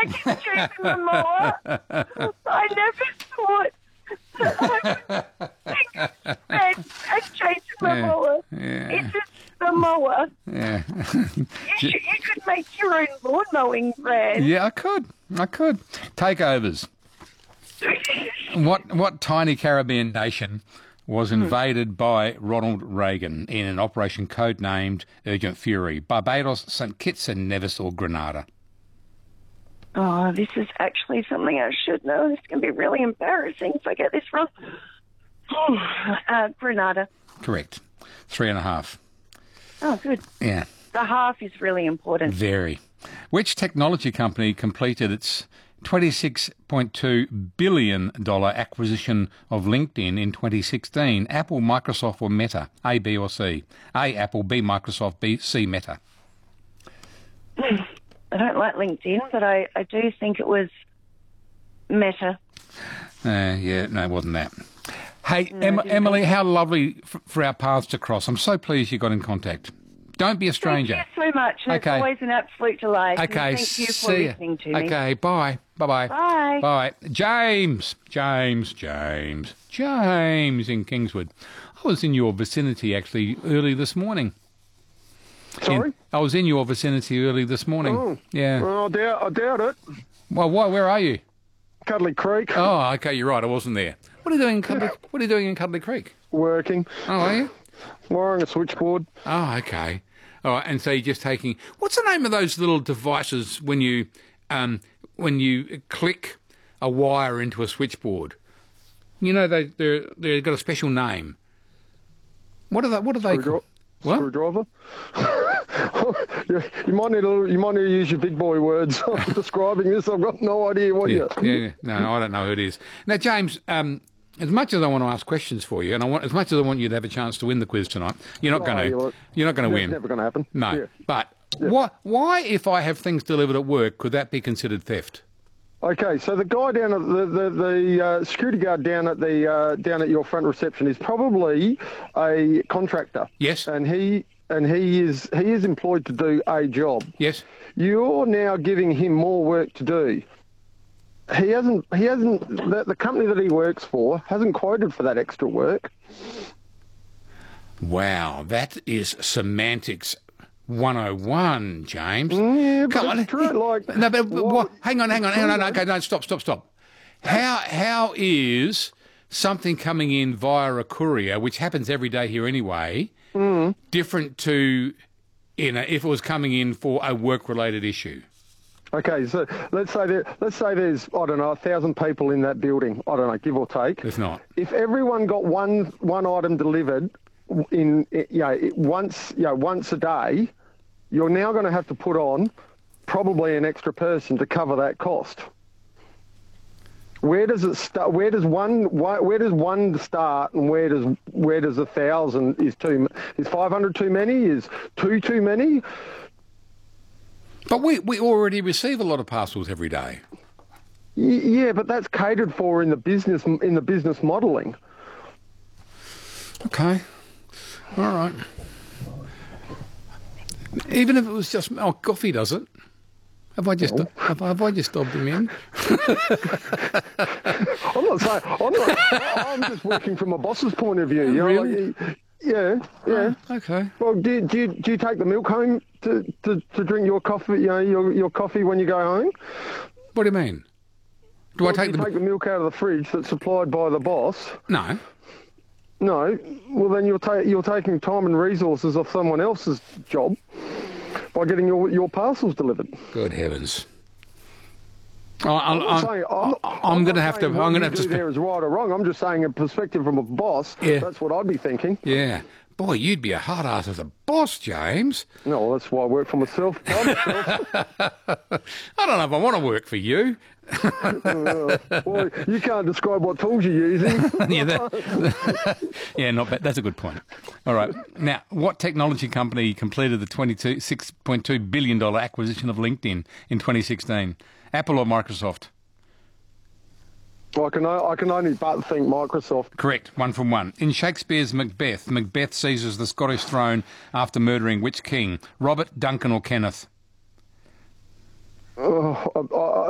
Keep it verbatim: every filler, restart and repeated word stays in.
like Jason Momoa. I never thought I would think of Fred as Jason Momoa. Yeah. It's just the mower. Yeah. You, should, you could make your own lawn mowing brand. Yeah, I could. I could. Takeovers. What what tiny Caribbean nation was invaded by Ronald Reagan in an operation codenamed Urgent Fury? Barbados, Saint Kitts and Nevis, or Grenada? Oh, this is actually something I should know. This is going to be really embarrassing if I get this wrong. Oh, uh, Grenada. Correct. Three and a half. Oh, good. Yeah. The half is really important. Very. Which technology company completed its twenty-six point two billion dollars acquisition of LinkedIn in twenty sixteen? Apple, Microsoft, or Meta? A, B, or C? A, Apple, B, Microsoft, B, C, Meta. I don't like LinkedIn, but I, I do think it was Meta. Uh, yeah, no, it wasn't that. Hey, No, em- I didn't Emily, think- how lovely f- for our paths to cross. I'm so pleased you got in contact. Don't be a stranger. Thank you so much. It's Okay. always an absolute delight. And Okay, thank you for see ya. listening to me. Okay, bye. Bye-bye. Bye. Bye. James, James, James, James in Kingswood. I was in your vicinity, actually, early this morning. Sorry? In- I was in your vicinity early this morning. Oh. Yeah. Well, I doubt, I doubt it. Well, why, where are you? Cuddly Creek. Oh, okay, you're right. I wasn't there. What are you doing in Cuddly, what are you doing in Cuddly Creek? Working. Oh, are you? Wiring a switchboard. Oh, okay. All right, and so you're just taking... What's the name of those little devices when you um, when you click a wire into a switchboard? You know, they, they're, they've got a special name. What are they, what are they Screwdri- called? What? Screwdriver. you, you might need to you might need to use your big boy words describing this. I've got no idea what Yeah, you. yeah, no, I don't know who it is. Now, James, um, as much as I want to ask questions for you, and I want, as much as I want you to have a chance to win the quiz tonight, you're not Oh, going you're- to. You're not going to It's win. never going to happen. No, Yeah. but what? Why, if I have things delivered at work, could that be considered theft? Okay, so the guy down at the the, the uh, security guard down at the uh, down at your front reception is probably a contractor. Yes. And he and he is he is employed to do a job. Yes. You're now giving him more work to do. He hasn't. He hasn't. The, the company that he works for hasn't quoted for that extra work. Wow, that is semantics one oh one, James. Yeah, but Come on. it's true. Like, No, but what- what? Hang on, hang on, hang on. No, okay, no, stop, stop, stop. How how is something coming in via a courier, which happens every day here anyway, Mm. different to you know if it was coming in for a work-related issue? Okay, so let's say there, let's say there's I don't know a thousand people in that building. I don't know, give or take. If not, If everyone got one one item delivered in you know once you know once a day, you're now going to have to put on probably an extra person to cover that cost. Where does it start? Where does one where does one start, and where does where does a thousand is too? Is five hundred too many? Is two too many? but we we already receive a lot of parcels every day. Y- yeah, but that's catered for in the business in the business modelling. Okay, all right. Even if it was just oh, coffee does it. Have I just have, I- have I just dobbed him in? I'm not saying I'm not. I'm just working from a boss's point of view. You know, Really? like, yeah, yeah. Okay. Well, do, you- do you do you take the milk home to, to, to drink your coffee? You know, your your coffee when you go home. What do you mean? Do Well, I take do the you take the milk out of the fridge that's supplied by the boss? no? No. Well, then you're ta- you're taking time and resources off someone else's job by getting your your parcels delivered. Good heavens! I, I, I'm, not I'm, saying, I'm, not- I'm I'm going to not have to. saying what I'm going to you have to. do there is right or wrong. I'm just saying a perspective from a boss. Yeah. That's what I'd be thinking. Yeah, boy, you'd be a hard ass as a boss, James. No, well, that's why I work for myself. by myself. I don't know if I want to work for you. Uh, well, you can't describe what tools you're using. yeah, that, yeah, not bad. That's a good point. All right. Now, what technology company completed the twenty-six point two billion dollars acquisition of LinkedIn in twenty sixteen? Apple or Microsoft? I can o- I can only but think Microsoft. Correct. One from one. In Shakespeare's Macbeth, Macbeth seizes the Scottish throne after murdering which king? Robert, Duncan or Kenneth? Oh, I, I,